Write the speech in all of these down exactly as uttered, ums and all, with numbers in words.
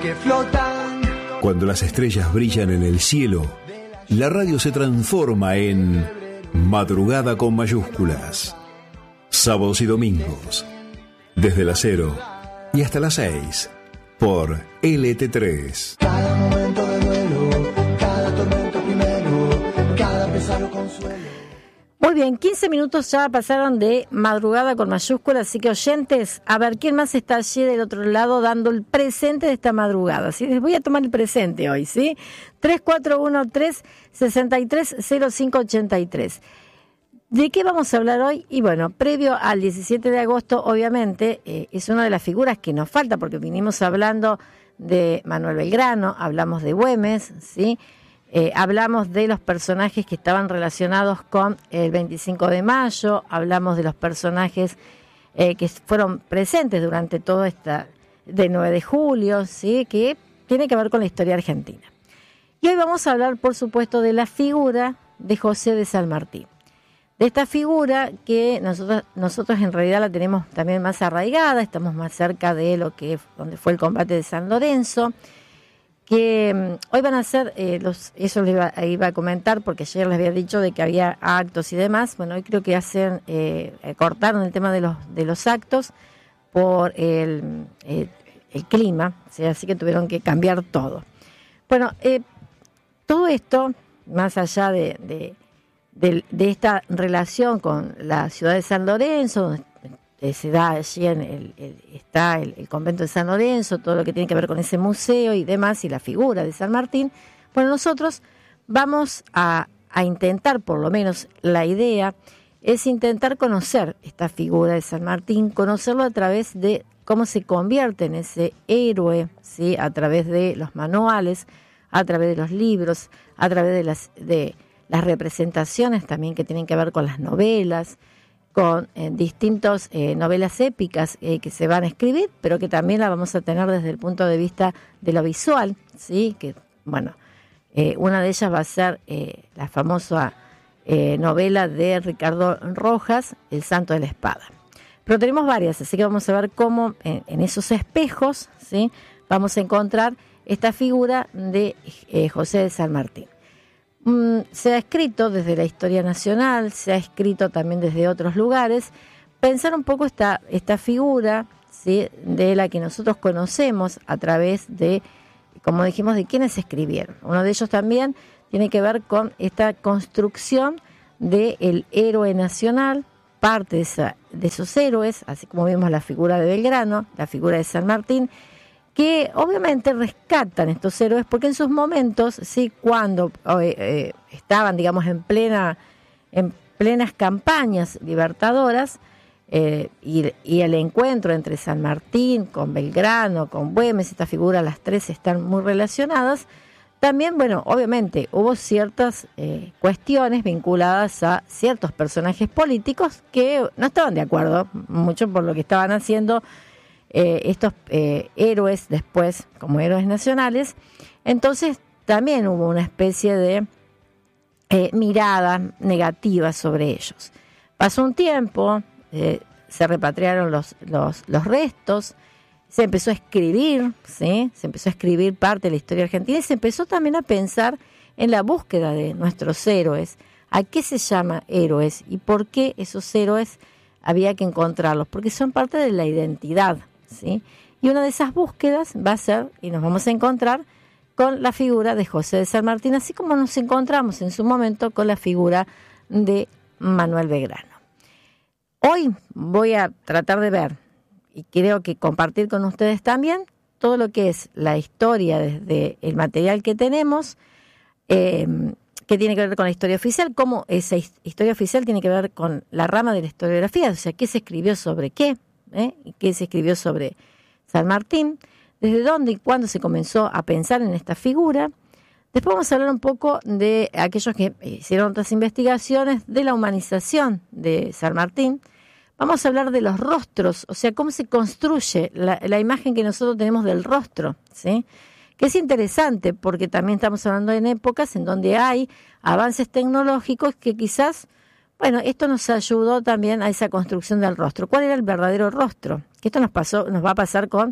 que flotan. Cuando las estrellas brillan en el cielo, la radio se transforma en Madrugada con mayúsculas. Sábados y domingos, desde las cero y hasta las seis, por L T tres. Cada momento de duelo, cada tormento primero, cada pesar o consuelo. Muy bien, quince minutos ya pasaron de Madrugada con mayúsculas, así que oyentes, a ver, ¿quién más está allí del otro lado dando el presente de esta madrugada? ¿Sí? Les voy a tomar el presente hoy, ¿sí? tres cuatro uno tres, seis tres cero cinco ocho tres. ¿De qué vamos a hablar hoy? Y bueno, previo al diecisiete de agosto, obviamente, eh, es una de las figuras que nos falta, porque vinimos hablando de Manuel Belgrano, hablamos de Güemes, ¿sí? Eh, hablamos de los personajes que estaban relacionados con el veinticinco de mayo, hablamos de los personajes eh, que fueron presentes durante todo esta de nueve de julio, ¿sí? Que tiene que ver con la historia argentina. Y hoy vamos a hablar, por supuesto, de la figura de José de San Martín. De esta figura que nosotros, nosotros en realidad la tenemos también más arraigada, estamos más cerca de lo que donde fue el combate de San Lorenzo, que um, hoy van a ser, eh, los, eso les iba, iba a comentar porque ayer les había dicho de que había actos y demás. Bueno, hoy creo que hacen, eh, cortaron el tema de los de los actos por el, eh, el clima, ¿sí? Así que tuvieron que cambiar todo. Bueno, eh, todo esto, más allá de, de, de, de esta relación con la ciudad de San Lorenzo, donde se da allí en el, el, está el, el convento de San Lorenzo, todo lo que tiene que ver con ese museo y demás, y la figura de San Martín. Bueno, nosotros vamos a, a intentar, por lo menos la idea, es intentar conocer esta figura de San Martín, conocerlo a través de cómo se convierte en ese héroe, ¿sí? A través de los manuales, a través de los libros, a través de las, de las representaciones también que tienen que ver con las novelas, con eh, distintas eh, novelas épicas eh, que se van a escribir, pero que también la vamos a tener desde el punto de vista de lo visual, ¿sí? Que, bueno, eh, una de ellas va a ser eh, la famosa eh, novela de Ricardo Rojas, El Santo de la Espada. Pero tenemos varias, así que vamos a ver cómo en, en esos espejos, ¿sí? Vamos a encontrar esta figura de eh, José de San Martín. Se ha escrito desde la historia nacional, se ha escrito también desde otros lugares, pensar un poco esta, esta figura, ¿sí? De la que nosotros conocemos a través de, como dijimos, de quienes escribieron. Uno de ellos también tiene que ver con esta construcción del héroe nacional, parte de, esa, de esos héroes, así como vimos la figura de Belgrano, la figura de San Martín, que obviamente rescatan estos héroes porque en sus momentos, sí, cuando eh, eh, estaban, digamos, en plena en plenas campañas libertadoras eh, y, y el encuentro entre San Martín con Belgrano, con Güemes, estas figuras, las tres están muy relacionadas. También, bueno, obviamente hubo ciertas eh, cuestiones vinculadas a ciertos personajes políticos que no estaban de acuerdo mucho por lo que estaban haciendo Eh, estos eh, héroes después como héroes nacionales. Entonces también hubo una especie de eh, mirada negativa sobre ellos. Pasó un tiempo, eh, se repatriaron los, los, los restos, se empezó a escribir, ¿sí? Se empezó a escribir parte de la historia argentina y se empezó también a pensar en la búsqueda de nuestros héroes. ¿A qué se llama héroes y por qué esos héroes había que encontrarlos? Porque son parte de la identidad, ¿sí? Y una de esas búsquedas va a ser, y nos vamos a encontrar con la figura de José de San Martín, así como nos encontramos en su momento con la figura de Manuel Belgrano. Hoy voy a tratar de ver, y creo que compartir con ustedes también, todo lo que es la historia desde el material que tenemos, eh, que tiene que ver con la historia oficial, cómo esa historia oficial tiene que ver con la rama de la historiografía, o sea, qué se escribió sobre qué, ¿Eh? y qué se escribió sobre San Martín, desde dónde y cuándo se comenzó a pensar en esta figura. Después vamos a hablar un poco de aquellos que hicieron otras investigaciones de la humanización de San Martín. Vamos a hablar de los rostros, o sea, cómo se construye la, la imagen que nosotros tenemos del rostro, ¿sí? Que es interesante porque también estamos hablando en épocas en donde hay avances tecnológicos que quizás, bueno, esto nos ayudó también a esa construcción del rostro. ¿Cuál era el verdadero rostro? Que esto nos pasó, nos va a pasar con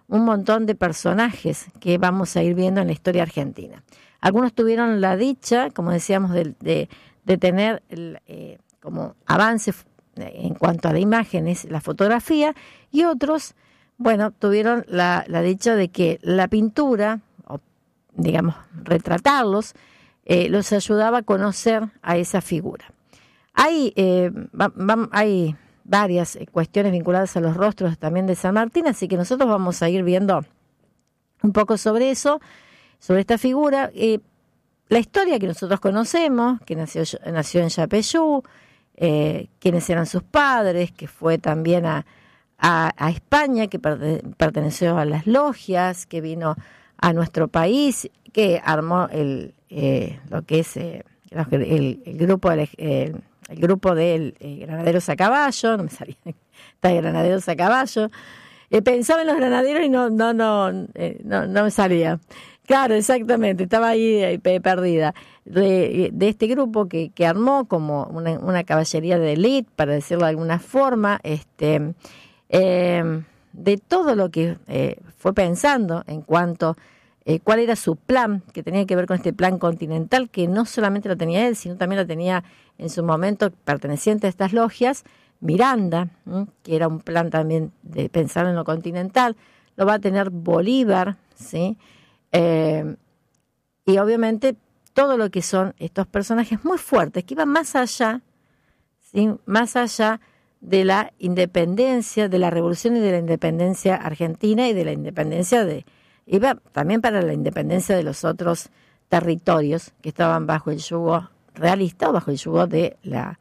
un montón de personajes que vamos a ir viendo en la historia argentina. Algunos tuvieron la dicha, como decíamos, de, de, de tener el, eh, como avance en cuanto a la imágenes, la fotografía, y otros, bueno, tuvieron la, la dicha de que la pintura, o digamos, retratarlos, eh, los ayudaba a conocer a esa figura. Hay, eh, va, va, hay varias cuestiones vinculadas a los rostros también de San Martín, así que nosotros vamos a ir viendo un poco sobre eso, sobre esta figura. Eh, la historia que nosotros conocemos, que nació, nació en Yapeyú, eh, quiénes eran sus padres, que fue también a, a, a España, que perteneció a las logias, que vino a nuestro país, que armó el, eh, lo que es eh, el, el grupo del... Eh, el grupo de eh, Granaderos a Caballo, no me salía, está Granaderos a Caballo, eh, pensaba en los granaderos y no no no, eh, no no me salía. Claro, exactamente, estaba ahí eh, perdida. De, de este grupo que, que armó como una, una caballería de élite, para decirlo de alguna forma, este eh, de todo lo que eh, fue pensando en cuanto eh, cuál era su plan, que tenía que ver con este plan continental, que no solamente lo tenía él, sino también lo tenía en su momento perteneciente a estas logias, Miranda, ¿eh? que era un plan también de pensar en lo continental, lo va a tener Bolívar, ¿sí? Eh, y obviamente todo lo que son estos personajes muy fuertes, que iban más allá, ¿sí? más allá de la independencia, de la revolución y de la independencia argentina y de la independencia de... Iba también para la independencia de los otros territorios que estaban bajo el yugo realista o bajo el yugo de la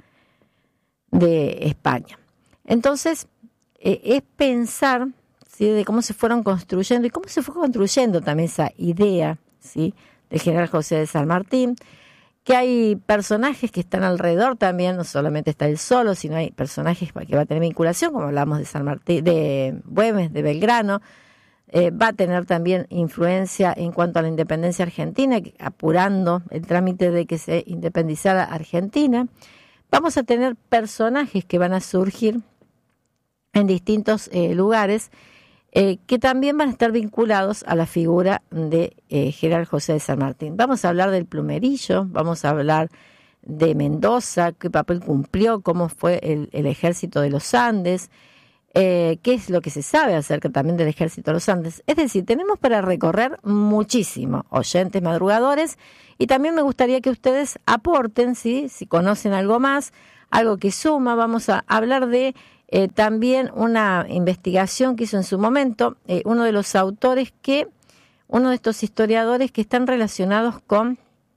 de España. Entonces, eh, es pensar, ¿sí? de cómo se fueron construyendo y cómo se fue construyendo también esa idea, ¿sí? del general José de San Martín, que hay personajes que están alrededor también, no solamente está él solo, sino hay personajes que va a tener vinculación, como hablamos de San Martín, de Güemes, de Belgrano. Eh, va a tener también influencia en cuanto a la independencia argentina, apurando el trámite de que se independizara Argentina. Vamos a tener personajes que van a surgir en distintos eh, lugares, eh, que también van a estar vinculados a la figura de eh, general José de San Martín. Vamos a hablar del Plumerillo, vamos a hablar de Mendoza, qué papel cumplió, cómo fue el, el ejército de los Andes, Eh, qué es lo que se sabe acerca también del ejército de los Andes. Es decir, tenemos para recorrer muchísimo, oyentes madrugadores, y también me gustaría que ustedes aporten, ¿sí? si conocen algo más, algo que suma. Vamos a hablar de eh, también una investigación que hizo en su momento eh, uno de los autores que, uno de estos historiadores que están relacionados con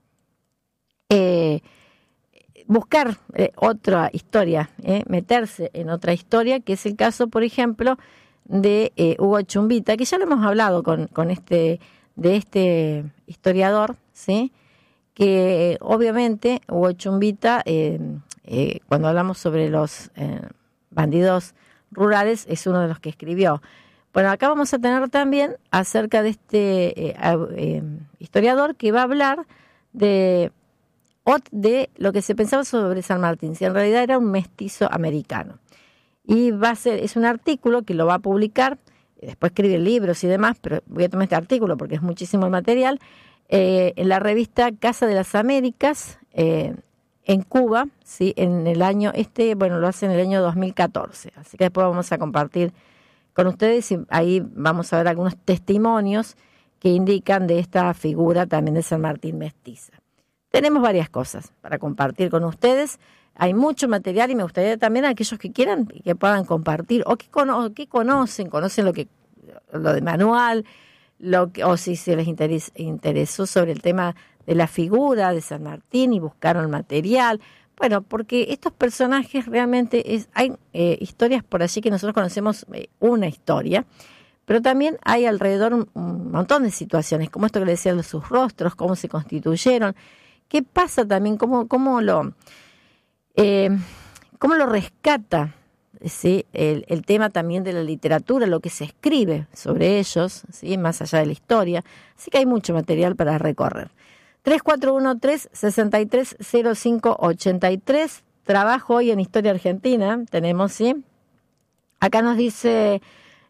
eh, buscar eh, otra historia, eh, meterse en otra historia, que es el caso, por ejemplo, de eh, Hugo Chumbita, que ya lo hemos hablado con, con este de este historiador, ¿sí? que eh, obviamente Hugo Chumbita, eh, eh, cuando hablamos sobre los eh, bandidos rurales, es uno de los que escribió. Bueno, acá vamos a tener también acerca de este eh, eh, historiador que va a hablar de de lo que se pensaba sobre San Martín, si en realidad era un mestizo americano. Y va a ser, es un artículo que lo va a publicar, después escribe libros y demás, pero voy a tomar este artículo porque es muchísimo el material, eh, en la revista Casa de las Américas, eh, en Cuba, ¿sí? en el año, este, bueno, lo hace en el año dos mil catorce, así que después vamos a compartir con ustedes y ahí vamos a ver algunos testimonios que indican de esta figura también de San Martín mestiza. Tenemos varias cosas para compartir con ustedes. Hay mucho material y me gustaría también a aquellos que quieran que puedan compartir o que, cono- que conocen, conocen lo que lo de manual, lo que, o si se les interes- interesó sobre el tema de la figura de San Martín y buscaron material. Bueno, porque estos personajes realmente es, hay eh, historias por allí que nosotros conocemos eh, una historia, pero también hay alrededor un, un montón de situaciones, como esto que le decía de sus rostros, cómo se constituyeron. ¿Qué pasa también? ¿Cómo, cómo, lo, eh, cómo lo rescata ¿sí? el, el tema también de la literatura, lo que se escribe sobre ellos, ¿sí? más allá de la historia? Así que hay mucho material para recorrer. tres cuatro uno tres, seis tres cero cinco ocho tres. Trabajo hoy en Historia Argentina, tenemos, ¿sí? Acá nos dice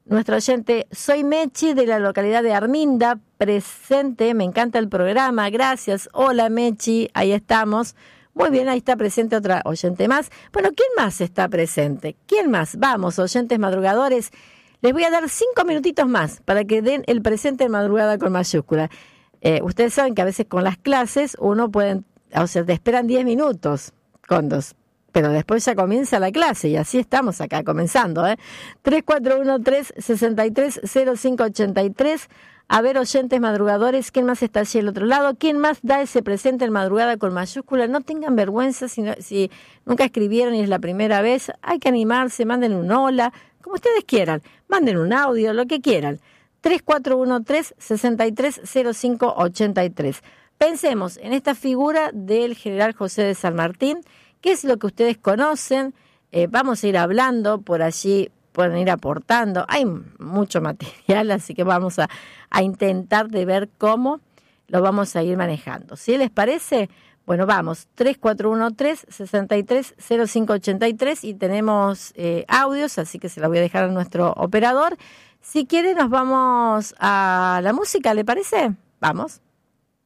nuestro oyente, soy Mechi de la localidad de Arminda, presente, me encanta el programa, gracias. Hola Mechi, ahí estamos. Muy bien, ahí está presente otra oyente más. Bueno, ¿quién más está presente? ¿Quién más? Vamos, oyentes madrugadores. Les voy a dar cinco minutitos más para que den el presente en madrugada con mayúscula. Eh, ustedes saben que a veces con las clases uno puede, o sea, te esperan diez minutos con dos. Pero después ya comienza la clase y así estamos acá comenzando, ¿eh? tres cuatro uno tres, seis tres cero cinco ocho tres. A ver, oyentes madrugadores, ¿quién más está allí al otro lado? ¿Quién más da ese presente en madrugada con mayúscula? No tengan vergüenza si, no, si nunca escribieron y es la primera vez. Hay que animarse, manden un hola, como ustedes quieran. Manden un audio, lo que quieran. tres cuatro uno tres, seis tres cero cinco ocho tres. Pensemos en esta figura del general José de San Martín. ¿Qué es lo que ustedes conocen? Eh, vamos a ir hablando por allí, pueden ir aportando. Hay mucho material, así que vamos a, a intentar de ver cómo lo vamos a ir manejando. ¿Sí les parece? Bueno, vamos, tres cuatro uno tres, seis tres cero cinco ocho tres y tenemos eh, audios, así que se la voy a dejar a nuestro operador. Si quiere, nos vamos a la música, ¿le parece? Vamos.